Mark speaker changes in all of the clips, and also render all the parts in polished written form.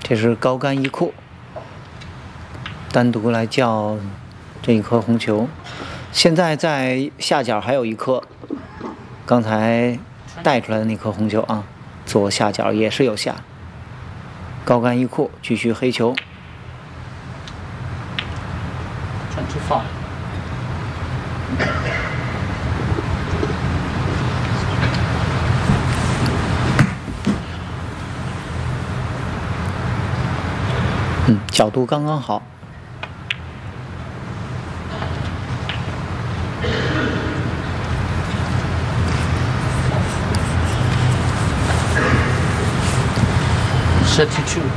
Speaker 1: 这是高杆一库，单独来叫这一颗红球。现在在下角还有一颗，刚才带出来的那颗红球啊，左下角也是有下。高杆一库，继续黑球。角度刚刚好。
Speaker 2: 32。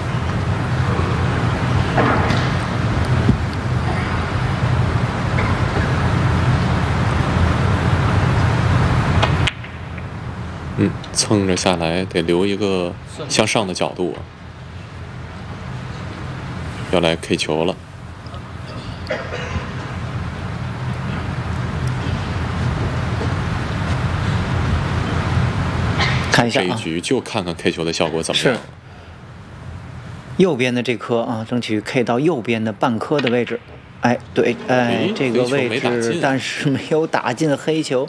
Speaker 3: 蹭着下来得留一个向上的角度，要来 K 球了。
Speaker 1: 看一下啊，
Speaker 3: 这一局就看看 K 球的效果怎么样。
Speaker 1: 是右边的这颗啊，争取 K 到右边的半颗的位置。哎，对，哎，这个位置，但是没有打进黑球。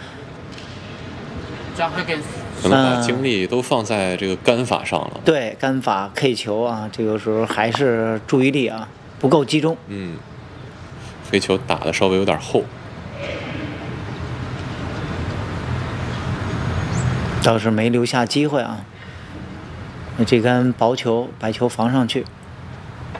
Speaker 3: 可能把精力都放在这个杆法上了。
Speaker 1: 对，杆法 K 球啊，这个时候还是注意力啊不够集中。
Speaker 3: 飞球打的稍微有点厚，
Speaker 1: 倒是没留下机会啊。那这杆薄球，白球防上去。